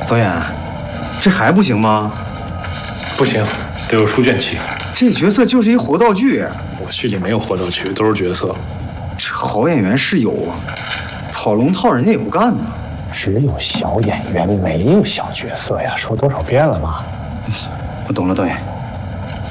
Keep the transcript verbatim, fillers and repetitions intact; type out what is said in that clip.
导演，这还不行吗？ 不行，得有书卷气。 这角色就是一活道具。 我戏里没有活道具，都是角色。 这好演员是有啊，套龙套人家也不干呢。 只有小演员，没有小角色呀，说多少遍了吗？ 我懂了，导演。